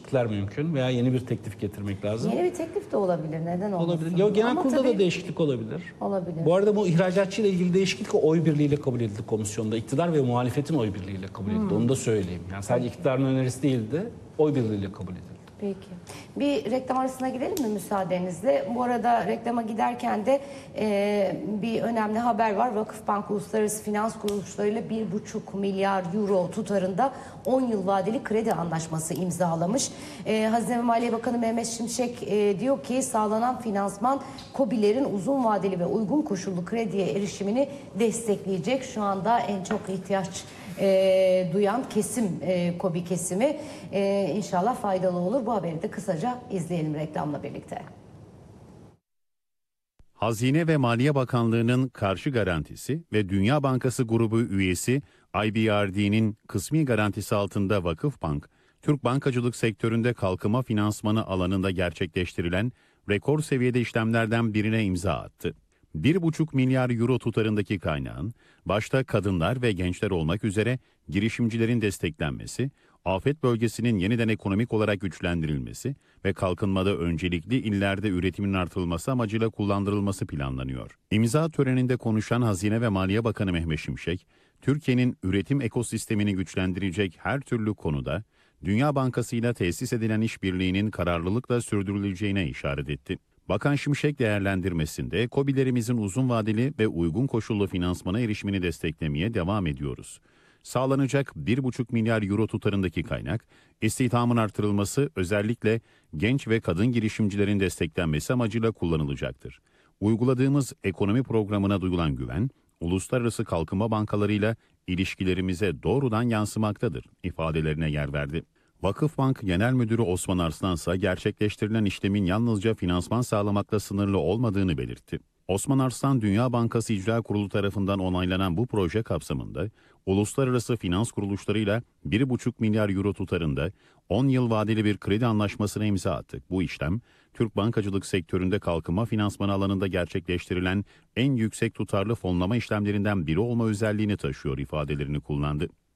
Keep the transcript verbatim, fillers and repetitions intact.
değişiklikler mümkün veya yeni bir teklif getirmek lazım. Yeni bir teklif de olabilir. Neden olmasın? Olabilir. Ya, genel Ama kurulda tabii da değişiklik olabilir. olabilir. Bu arada bu ihracatçı ile ilgili değişiklik oy birliğiyle kabul edildi komisyonda. İktidar ve muhalefetin oy birliğiyle kabul edildi. Onu da söyleyeyim. Yani sadece iktidarın önerisi değildi. Oy birliğiyle kabul edildi. Peki. Bir reklam arasına gidelim mi müsaadenizle? Bu arada reklama giderken de e, bir önemli haber var. Vakıfbank uluslararası finans kuruluşlarıyla bir buçuk milyar euro tutarında on yıl vadeli kredi anlaşması imzalamış. E, Hazine ve Maliye Bakanı Mehmet Şimşek e, diyor ki sağlanan finansman KOBİ'lerin uzun vadeli ve uygun koşullu krediye erişimini destekleyecek. Şu anda en çok ihtiyaç E, duyan kesim e, KOBİ kesimi e, inşallah faydalı olur. Bu haberi de kısaca izleyelim reklamla birlikte. Hazine ve Maliye Bakanlığı'nın karşı garantisi ve Dünya Bankası grubu üyesi I B R D'nin kısmi garantisi altında Vakıfbank, Türk bankacılık sektöründe kalkınma finansmanı alanında gerçekleştirilen rekor seviyede işlemlerden birine imza attı. bir buçuk milyar euro tutarındaki kaynağın, başta kadınlar ve gençler olmak üzere girişimcilerin desteklenmesi, afet bölgesinin yeniden ekonomik olarak güçlendirilmesi ve kalkınmada öncelikli illerde üretimin artırılması amacıyla kullandırılması planlanıyor. İmza töreninde konuşan Hazine ve Maliye Bakanı Mehmet Şimşek, Türkiye'nin üretim ekosistemini güçlendirecek her türlü konuda Dünya Bankası ile tesis edilen işbirliğinin kararlılıkla sürdürüleceğine işaret etti. Bakan Şimşek değerlendirmesinde KOBİ'lerimizin uzun vadeli ve uygun koşullu finansmana erişimini desteklemeye devam ediyoruz. Sağlanacak bir buçuk milyar euro tutarındaki kaynak, istihdamın artırılması özellikle genç ve kadın girişimcilerin desteklenmesi amacıyla kullanılacaktır. Uyguladığımız ekonomi programına duyulan güven, uluslararası kalkınma bankalarıyla ilişkilerimize doğrudan yansımaktadır ifadelerine yer verdi. Vakıfbank Genel Müdürü Osman Arslan ise gerçekleştirilen işlemin yalnızca finansman sağlamakla sınırlı olmadığını belirtti. Osman Arslan, Dünya Bankası İcra Kurulu tarafından onaylanan bu proje kapsamında uluslararası finans kuruluşlarıyla bir buçuk milyar euro tutarında on yıl vadeli bir kredi anlaşmasına imza attık. Bu işlem, Türk bankacılık sektöründe kalkınma finansmanı alanında gerçekleştirilen en yüksek tutarlı fonlama işlemlerinden biri olma özelliğini taşıyor ifadelerini kullandı.